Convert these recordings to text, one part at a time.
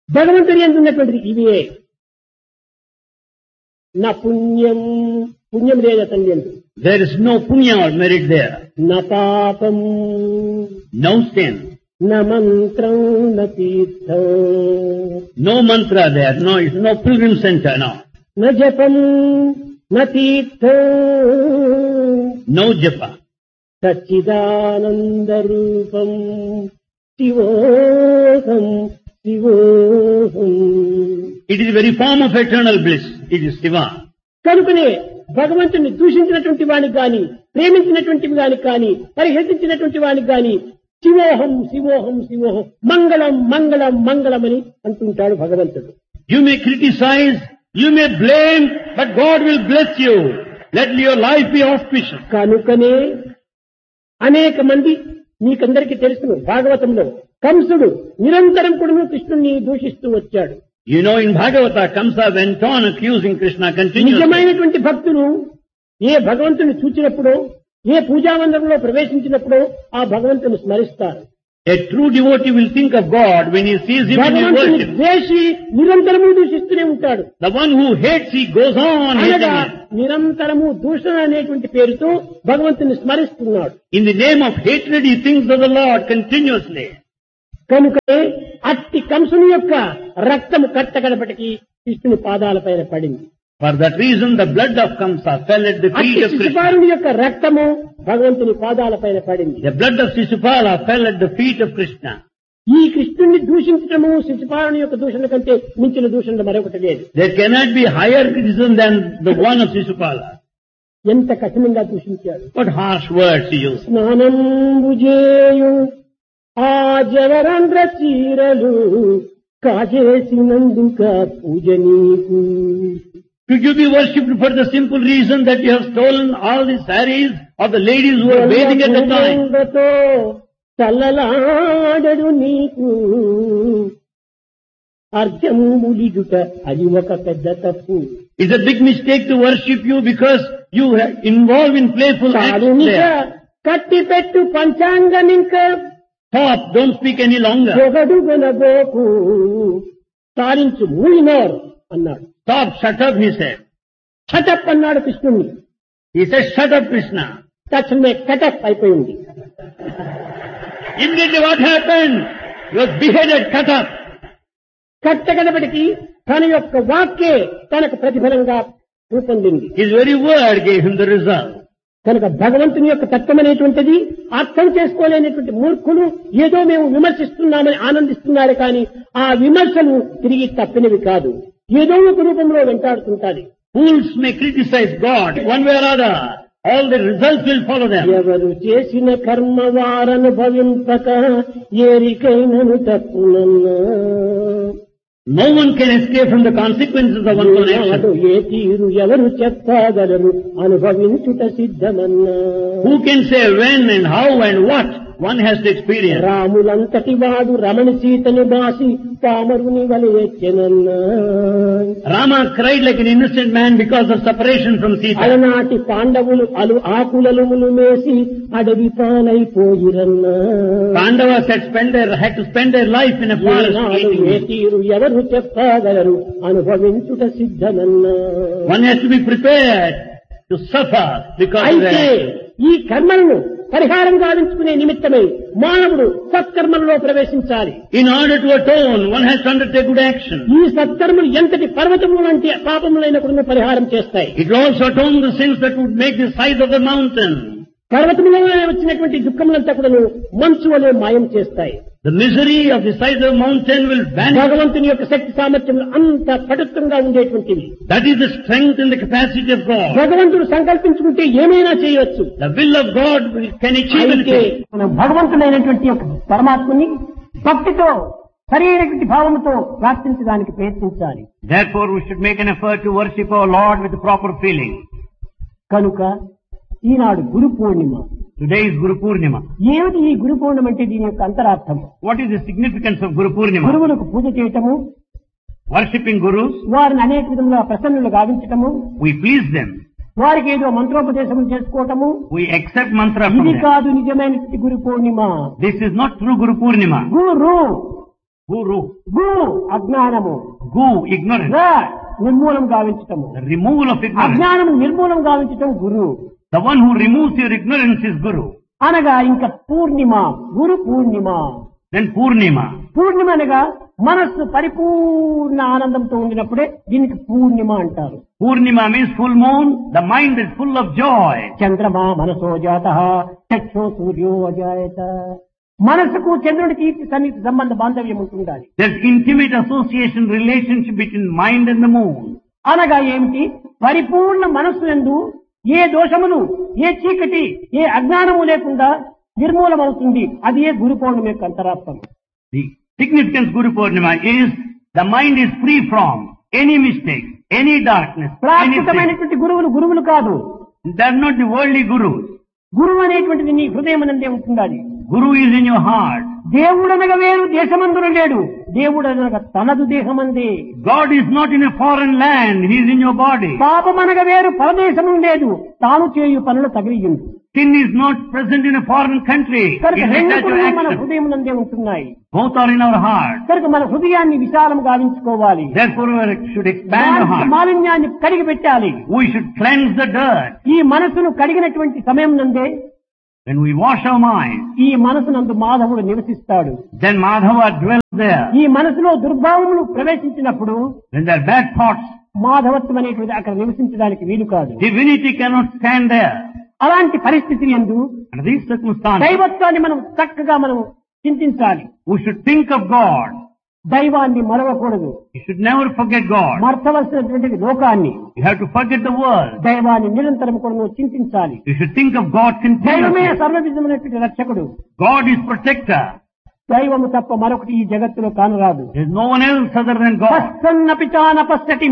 భగవంతుని యందు ఉన్నటువంటిది ఇవే. నా పుణ్యం, పుణ్యం లేదు అతని యందు. There is no punya or merit there. నా పాపం, No sin. నా మంత్రం, నా తీర్థం, No mantra there. No pilgrim center. No. నా జపం, నా తీర్థం, No japa. సచ్చిదానంద రూపం శివోహం శివోహం. It is the very form of eternal bliss. It is Shiva. కనుకనే భగవంతుని దూషించినటువంటి వానికి గాని, ప్రేమించినటువంటి వానికి గాని, పరిహసించినటువంటి వానికి గాని శివోహం శివోహం శివోహం, మంగళం మంగళం మంగళమని అంటుంటాడు భగవంతుడు. You may criticize, you may blame, but God will bless you. Let your life be auspicious. కనుకనే అనేక మంది మీకందరికీ తెలుసును, భాగవతంలో కంసుడు నిరంతరం కూడా కృష్ణుని దూషిస్తూ వచ్చాడు. You know, in Bhagavata, Kamsa went on accusing Krishna continuously. నిజమైనటువంటి భక్తులు ఏ భగవంతుని చూచినప్పుడో, ఏ పూజామందిరంలో ప్రవేశించినప్పుడో ఆ భగవంతుని స్మరిస్తారు. A true devotee will think of God when he sees him in his భగవంతుని worship. ద్వేషి నిరంతరము దూషిస్తూనే ఉంటాడు. The one who hates, he goes on అనగా hating him. నిరంతరము దూషణ అనేటువంటి పేరుతో భగవంతుని స్మరిస్తున్నాడు. In the name of hatred, he thinks of the Lord continuously. కనుకనే అట్టి కంసుని యొక్క రక్తము కట్టగడపటికి కృష్ణుని పాదాలపైన పడింది. For that reason, the blood of Kamsa fell at the అట్టి feet of Krishna. శిశుపాలుని యొక్క రక్తము భగవంతుని పాదాలపైన పడింది. The blood of Sisupala fell at the feet of Krishna. ఈ కృష్ణుని దూషించటము శిశుపాలుని యొక్క దూషణ కంటే మించిన దూషణ మరొకటి లేదు. There cannot be higher criticism than the one of Sisupala. ఎంత కఠినంగా దూషించాడు. What harsh words he used. స్నానం బుజేయు ఆ జవరంధ్ర చీరలు కాజేసినందుక పూజ నీకు. Could you be worshipped for the simple reason that you have stolen all the saris of the ladies who were bathing at the time? చల్లలాడడు నీకు అర్జంబులిడుట అది ఒక పెద్ద తప్పు. It's a big mistake to worship you because you are involved in playful acts there. కట్టి పెట్టు పంచాంగం ఇంకా Stop, don't speak any longer. పొగడు గొనబోకు సారించు మూయినోర్ అన్నాడు. Stop, shut up, he said. Shut up అన్నాడు కృష్ణుణ్ణి. He said, shut up, Krishna. తక్షణమే కటప్ అయిపోయింది. Immediately what happened? He was beheaded, cut up. కట్టగడపటికి తన యొక్క వాక్యే తనకు ప్రతిఫలంగా రూపొందింది. His very word gave him the result. కనుక భగవంతుని యొక్క తత్వం అనేటువంటిది అర్థం చేసుకోలేనటువంటి మూర్ఖులు ఏదో మేము విమర్శిస్తున్నామని ఆనందిస్తున్నారు కానీ ఆ విమర్శలు తిరిగి తప్పినవి కాదు, ఏదో ఒక రూపంలో వెంటాడుతుంటాది. Fools may criticize God one way or other. All the results will follow them. ఎవరు చేసిన కర్మ వారనుభవింపక ఏరికైనను తప్పునన్నా. No one can escape from the consequences of one's own action. ఏ తీరు ఎవరు చెప్పగలరు అనుభవించుట సిద్ధమన్నా. Who can say when and how and what one has to experience? రాములంతటి వాడు రమణ సీతని బాసి పామరుని వలె ఎచ్చెనన్నా. Rama cried like an innocent man because of separation from Sita. అలనాటి పాండవులు ఆకులములు మేసి అడవి పాలైపోయిరన్నా. Pandavas had to spend their life in a forest eating. ఏ తీరు ఎవరు చెప్పగలరు అనుభవించుట సిద్ధమన్నా. One has to be prepared to suffer because of అయితే their ఈ కర్మలను పరిహారం గావించుకునే నిమిత్తమై మానవుడు సత్కర్మల్లో ప్రవేశించాలి. In order to atone, one has to undertake good action. ఈ సత్కర్మలు ఎంతటి పర్వతములు లాంటి పాపములైనప్పుడు పరిహారం చేస్తాయి. It will also atone the sins that would make the size of the mountain. పర్వతములో వచ్చినటువంటి దుఃఖములంతా కూడా మంచు వలె మాయం చేస్తాయి. The misery of the size of the mountain will vanish. భగవంతుని యొక్క శక్తి సామర్థ్యం అంత పటుత్వంగా ఉండేటువంటివి. That is the strength and the capacity of God. భగవంతుడు సంకల్పించుకుంటే ఏమైనా చేయవచ్చు. The will of God can achieve అయితే anything. మనం భగవంతుడైనటువంటి యొక్క పరమాత్మని భక్తితో సరైనటువంటి భావంతో ప్రార్థించడానికి ప్రయత్నించాలి. Therefore, we should make an effort to worship our Lord with the proper feeling. కనుక ఈనాడు Guru Purnima. Today is Guru Purnima. ఏమిటి ఈ గురు పూర్ణిమ అంటే దీని యొక్క అంతరార్థం? What is the significance of Guru Purnima? గురువులకు పూజ చేయటము, Worshipping Gurus, వారిని అనేక విధంగా ప్రసన్నులు గావించటము, we please them. వారికి ఏదో మంత్రోపదేశం చేసుకోవటము, We accept mantra from ఇది them. కాదు నిజమైనటువంటి Guru Purnima. This is not true Guru Purnima. Guru Guru. గు అజ్ఞానము, Gu, ignorance. ర నిర్మూలం గావించటము, The removal of ignorance. అజ్ఞానం నిర్మూలం గావించటం గురు. The one who removes your ignorance is Guru. అనగా ఇంకా పూర్ణిమ, గురు పూర్ణిమ. Then Purnima. పూర్ణిమ అనగా మనస్సు పరిపూర్ణ ఆనందంతో ఉండినప్పుడే దీనికి పూర్ణిమ అంటారు. Purnima means full moon. The mind is full of joy. చంద్రమా మనసో జాత చక్షో సూర్యో అజాయత. మనసుకు చంద్రుడికి సన్నిహిత సంబంధ బాంధవ్యం ఉంటుండాలి. There's intimate association, relationship between mind and the moon. అనగా ఏమిటి? పరిపూర్ణ మనస్సు యందు ఏ దోషములు, ఏ చీకటి, ఏ అజ్ఞానము లేకుండా నిర్మూలమవుతుంది. అది ఏ గురు పౌర్ణమి యొక్క అంతరార్థం. The significance Guru Purnima is the mind is free from any mistake, any darkness, anything. ప్రాకృతమైనటువంటి గురువులు కాదు. They're not the worldly gurus. గురువు అనేటువంటిది నీ హృదయమనందే ఉంటుండాలి. Guru is in your heart. దేవుడనగా వేరు దేశమందున లేడు. దేవుడనగా తనదు దేహమందే. God is not in a foreign land. He is in your body. పాపమనగా వేరు పరదేశము లేదు. తాను చేయు పనులు తగిలింది. Sin is not present in a foreign country. కనుక It రెండు is at your కూడా మన action. హృదయమునందే ఉంటున్నాయి. Both are in our heart. కనుక మన హృదయాన్ని విశాలం గావించుకోవాలి. Therefore, we should expand the heart. మాలిన్యాన్ని కడిగి పెట్టాలి. We should cleanse the dirt. ఈ మనసును కడిగినటువంటి సమయం నందే When we wash our mind, ఈ మనసునందు మాధవుడు నివసిస్తాడు. then Madhava dwells there. ఈ మనసులో దుర్భావములు ప్రవేశించినప్పుడు When there are bad thoughts, మాధవత్వం అనేటువంటి అక్కడ నివసించడానికి వీలు కాదు. divinity cannot stand there. అలాంటి పరిస్థితి యందు Under these circumstances, దైవత్వాన్ని మనం చక్కగా మనం చింతించాలి. we should think of God. దైవాన్ని మరవకూడదు. You should never forget God. మర్చవలసినటువంటి లోకాన్ని, You have to forget the world. దైవాన్ని నిరంతరం కూడా నువ్వు చింతించాలి. You should think of God దైవమే continuously. సర్వవిధమైనటువంటి రక్షకుడు. God is protector. దైవము తప్ప మరొకటి ఈ జగత్తులో కానరాదు. There is no one else other than God. పశ్చన్నపి చానపశ్చటి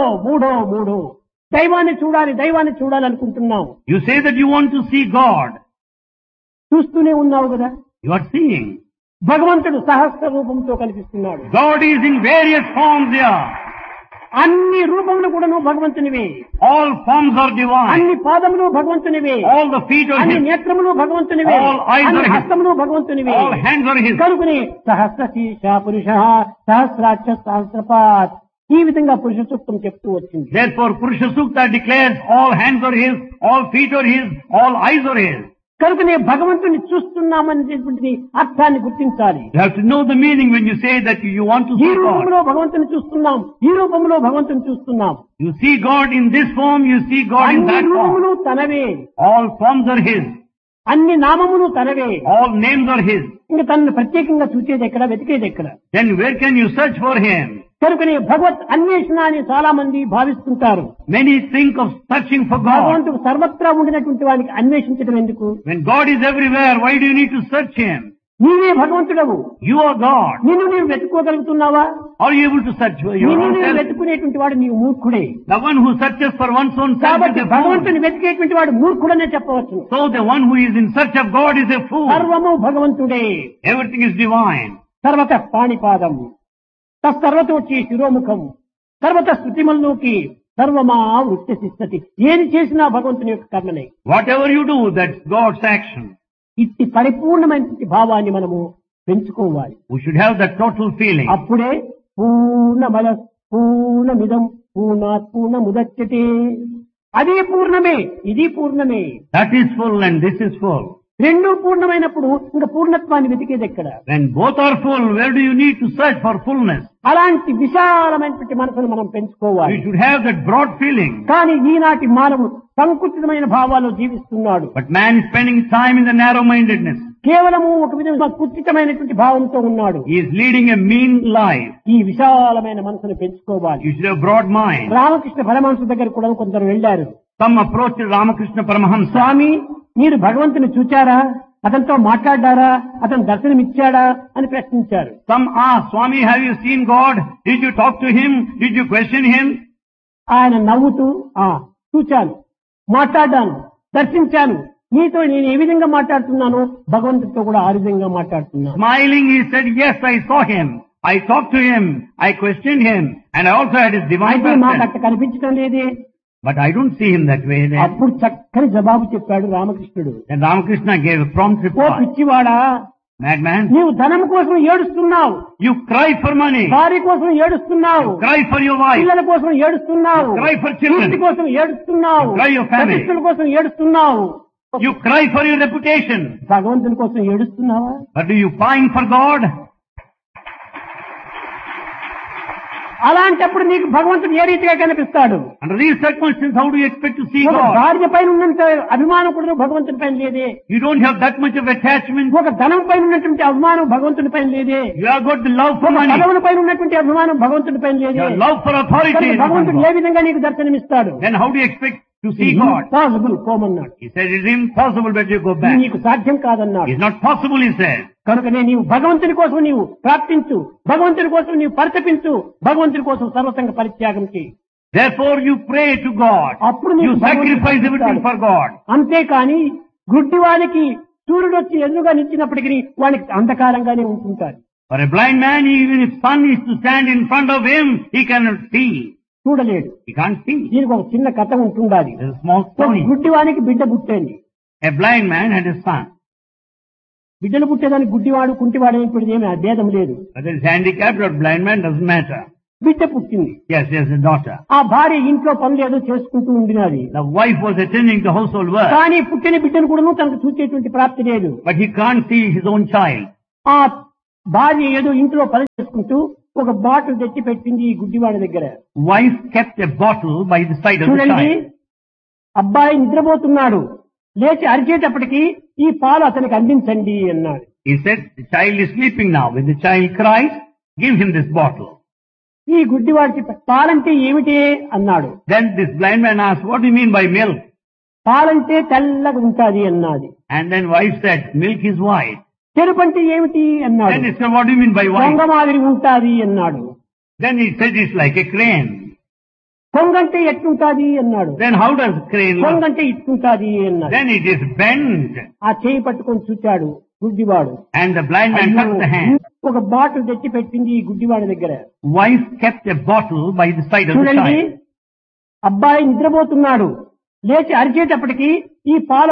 మూఢో. దైవాన్ని చూడాలి అనుకుంటున్నావు. You say that you want to see God. చూస్తూనే ఉన్నావు కదా. You are seeing. భగవంతుడు సహస్ర రూపంతో కనిపిస్తున్నాడు. God is in various forms there. అన్ని రూపములు కూడా నువ్వు భగవంతునివే. All forms are divine. అన్ని పాదములు భగవంతునివే. All the feet are అన్ని His. నేత్రములు భగవంతునివే. All eyes అన్ని are His. హస్తములు భగవంతునివే. All hands are His. కనుకనే సహస్ర శీర్ష పురుష సహస్రాక్ష సహస్రపాత్ ఈ విధంగా పురుష సూక్తం చెప్తూ వచ్చింది. Therefore, Purusha Sukta declares all hands are His, all feet are His, all eyes are His. కనుకనే భగవంతుని చూస్తున్నామనేటువంటి అర్థాన్ని గుర్తించాలి. You have to know the meaning when you say that you want to ఈ see God. రూపంలో భగవంతుని చూస్తున్నాం, ఈ రూపంలో భగవంతుని చూస్తున్నాం. You see God in this form, you see God in అన్ని that రూపములు form. తనవే, All forms are His. అన్ని నామములు తనవే. All names are His. ఇంకా తనను ప్రత్యేకంగా చూసేది ఎక్కడ, వెతికేది ఎక్కడ? Then where can you search for Him? కనుకనే భగవత్ అన్వేషణ అని చాలా మంది భావిస్తుంటారు. Many think of searching for God. భగవంతుడు సర్వత్రా ఉండినటువంటి వాడికి అన్వేషించడం ఎందుకు? When God is everywhere, why do you need to search Him? నీవే భగవంతుడవు. You are God. నిన్ను నీవు వెతుక్కోగలుగుతున్నావా? Are you able to search for నిన్ను నీవు yourself? వెతుకునేటువంటి వాడు నీవు మూర్ఖుడే. The one who searches for one's own self కాబట్టి is a fool. భగవంతుని వెతికేటువంటి వాడు మూర్ఖుడనే చెప్పవచ్చు. So the one who is in search of God is a fool. సర్వము భగవంతుడే. Everything is divine. సర్వత పాణిపాదం తత్సర్వతోచి శిరోముఖం సర్వత స్థుతిమల్లోకి సర్వమా వృత్తి శిస్తతి. ఏది చేసినా భగవంతుని యొక్క కర్మనే. Whatever you do, that's God's action. ఇట్టి పరిపూర్ణమైనటువంటి భావాన్ని మనము పెంచుకోవాలి. We should have that total feeling. అప్పుడే పూర్ణమద పూర్ణమిదం పూర్ణాత్ పూర్ణముదచ్యతే. అదే పూర్ణమే, ఇది పూర్ణమే. That is full and this is full. రెండు పూర్ణమైనప్పుడు ఇంకా పూర్ణత్వాన్ని వెతికేది ఎక్కడ? When both are full, where do you need to search for fullness? అలాంటి విశాలమైనటువంటి మనసును మనం పెంచుకోవాలి. You should have that broad feeling. కానీ ఈనాటి మానవుడు సంకుచితమైన భావాల్లో జీవిస్తున్నాడు. But man is spending time in the narrow-mindedness. కేవలము ఒక విధంగా కుచితమైనటువంటి భావంతో ఉన్నాడు. He is leading a mean life. ఈ విశాలమైన మనసును పెంచుకోవాలి. You should have broad mind. Ramakrishna Paramahamsa దగ్గర కూడా కొందరు వెళ్లారు. Some approached Ramakrishna Paramahamsa. స్వామి, మీరు భగవంతుని చూచారా? అతనితో మాట్లాడారా? అతను దర్శనమిచ్చాడా అని ప్రశ్నించారు. Some asked, Swami, have you seen God? Did you talk to Him? Did you question Him? ఆయన నవ్వుతూ చూచాను, మాట్లాడాను, దర్శించాను. నీతో నేను ఏ విధంగా మాట్లాడుతున్నానో భగవంతుడితో కూడా ఆ విధంగా మాట్లాడుతున్నాను. Smiling, he said, yes, I saw Him. I talked to Him. I questioned Him. And I also had His divine అయితే మాకు person. అట్ట కనిపించడం లేదే. But I don't see Him that way then. అప్పుడు చక్కని జవాబు చెప్పాడు రామకృష్ణుడు. Then Ramakrishna gave a prompt oh reply. పిచ్చివాడా, Madman, నీవు ధనం కోసం ఏడుస్తున్నావు, you cry for money, భార్య కోసం ఏడుస్తున్నావు, cry for your wife, పిల్లల కోసం ఏడుస్తున్నావు, cry for children, కీర్తి కోసం ఏడుస్తున్నావు, cry your family, ప్రతిష్టల కోసం ఏడుస్తున్నావు. you cry for your reputation. భగవంతుని కోసం ఏడుస్తున్నావా? But do you pine for God? అలాంటప్పుడు నీకు భగవంతుడు ఏ రీతిగా కనిపిస్తాడు? Under these circumstances, how do you expect to see ఒక God? భార్య పైన ఉన్నంత అభిమానం కూడా భగవంతుని పైన లేదే. You don't have that much of attachment. ఒక ధనం పైన ఉన్నటువంటి అభిమానం భగవంతుని పైన లేదే. You have got the love for ఒక money. పదవుల పైన ఉన్నటువంటి అభిమానం భగవంతుని పైన లేదే. Your love for authority. కనుక is not భగవంతుడు ఏ God. విధంగా నీకు దర్శనమిస్తాడు? Then how do you expect to see God? Possible పోమన్నాడు. He said it is impossible that you go back. నీకు సాధ్యం కాదన్నాడు. It's not possible, he said. కనుకనే నీవు భగవంతుని కోసం నీవు ప్రార్థించు, భగవంతుని కోసం నీవు పరితపించు, భగవంతుని కోసం సర్వసంగ పరిత్యాగం చేయి. Therefore you pray to God. అప్పుడు You నీకు sacrifice everything for God. అంతేకాని గుడ్డి వానికి సూర్యుడు వచ్చి ఎదురుగా నిలిచినప్పటికీ వానికి అంధకారంగానే ఉంటుంటారు. For a blind man, even if sun is to stand in front of him, he cannot see. చూడలేడు. He can't see. దీనికి ఒక చిన్న కథ ఉంటుండాలి. There's a small ఒక story. గుడ్డి వానికి బిడ్డ పుట్టండి. A blind man had a son. బిడ్డలు పుట్టేదానికి గుడ్డివాడు కుంటివాడు అనేటువంటిది ఏమి భేదం లేదు. Whether he's handicapped or blind man doesn't matter. బిడ్డ పుట్టింది. Yes, he has a daughter. ఆ భార్య ఇంట్లో పనులు ఏదో చేసుకుంటూ ఉండినది. The wife was attending to household work, కానీ పుట్టిన బిడ్డను కూడా తనకు చూసేటువంటి ప్రాప్తి లేదు. but he can't see his own child. ఆ భార్య ఏదో ఇంట్లో పని చేసుకుంటూ ఒక బాటిల్ తెచ్చి పెట్టింది ఈ గుడ్డివాడి దగ్గర. Wife kept a bottle by the side of the చూడండి, child. అబ్బాయి నిద్రపోతున్నాడు, లేచి అరిచేటప్పటికి ఈ పాలు అతనికి అందించండి అన్నాడు. He said, the child is sleeping now. When the child cries, give him this bottle. ఈ గుడ్డివాడికి పాలంటే ఏమిటి అన్నాడు. Then this blind man asked, what do you mean by milk? పాలంటే తెల్లగా ఉంటాది అన్నది. And then wife said, milk is white. చెరుపంటే ఏమిటి అన్నాడు. Then he said, what do you mean by కొంగ white? మాదిరి ఉంటాది అన్నాడు. Then he said, it's like a crane. కొంగంటే ఎట్లుంటాది అన్నాడు. Then how does crane look? కొంగంటే ఇట్లుంటాది అన్నాడు. Then it is bent. ఆ చేయి పట్టుకొని చూచాడు గుడ్డివాడు. And the blind man touched the hand. ఒక బాటిల్ తెచ్చి పెట్టింది ఈ గుడ్డివాడి దగ్గర. Wife kept a bottle by the side of the చూడండి, child. అబ్బాయి నిద్రపోతున్నాడు, లేచి అరిచేటప్పటికి ఈ పాలు